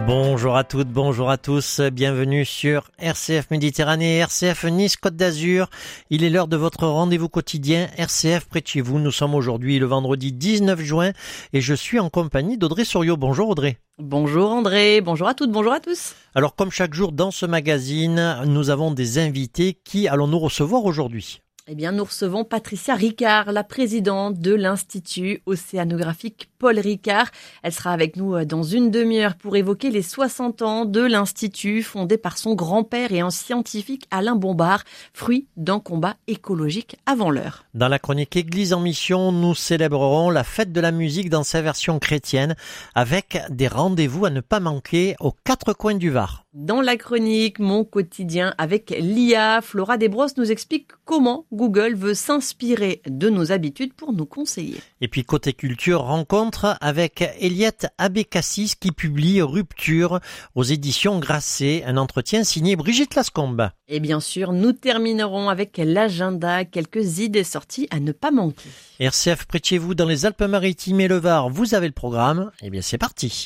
Bonjour à toutes, bonjour à tous, bienvenue sur RCF Méditerranée, RCF Nice Côte d'Azur. Il est l'heure de votre rendez-vous quotidien RCF près de chez vous. Nous sommes aujourd'hui le vendredi 19 juin et je suis en compagnie d'Audrey Souriau. Bonjour Audrey. Bonjour André, bonjour à toutes, bonjour à tous. Alors comme chaque jour dans ce magazine, nous avons des invités. Qui allons-nous recevoir aujourd'hui ? Eh bien, nous recevons Patricia Ricard, la présidente de l'Institut océanographique Paul Ricard. Elle sera avec nous dans une demi-heure pour évoquer les 60 ans de l'Institut, fondé par son grand-père et un scientifique Alain Bombard, fruit d'un combat écologique avant l'heure. Dans la chronique Église en mission, nous célébrerons la fête de la musique dans sa version chrétienne avec des rendez-vous à ne pas manquer aux quatre coins du Var. Dans la chronique Mon quotidien avec l'IA, Flora Desbrosses nous explique comment Google veut s'inspirer de nos habitudes pour nous conseiller. Et puis côté culture, rencontre avec Eliette Abécassis qui publie Rupture aux éditions Grasset, un entretien signé Brigitte Lascombe. Et bien sûr, nous terminerons avec l'agenda, quelques idées sorties à ne pas manquer. RCF près de chez vous dans les Alpes-Maritimes et le Var, vous avez le programme. Eh bien c'est parti.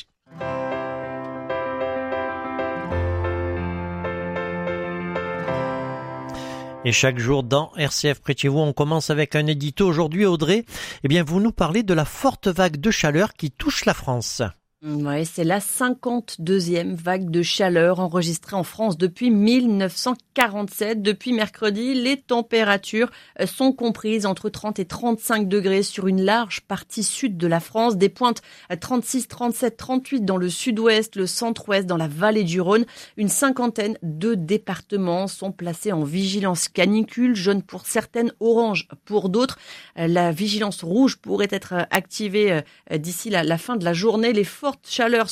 Et chaque jour dans RCF près de chez vous, on commence avec un édito. Aujourd'hui, Audrey, eh bien, vous nous parlez de la forte vague de chaleur qui touche la France. Ouais, c'est la 52e vague de chaleur enregistrée en France depuis 1947. Depuis mercredi, les températures sont comprises entre 30 et 35 degrés sur une large partie sud de la France. Des pointes 36, 37, 38 dans le sud-ouest, le centre-ouest, dans la vallée du Rhône. Une cinquantaine de départements sont placés en vigilance canicule, jaune pour certaines, orange pour d'autres. La vigilance rouge pourrait être activée d'ici la fin de la journée. Les fortes chaleurs